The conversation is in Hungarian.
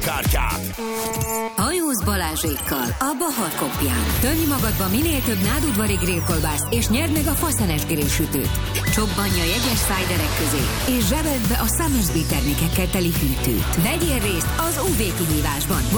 kártyát. Hajóz Balázsékkal a Bahar Kopján. Tölj magadba minél több nádudvari grillkolbászt, és nyerd meg a faszenes grillsütőt. Csobbanj a jegyes szájderek közé, és zsebeld be a Summersby termékekkel teli hűtőt. Vegyél részt az UV kihívásban.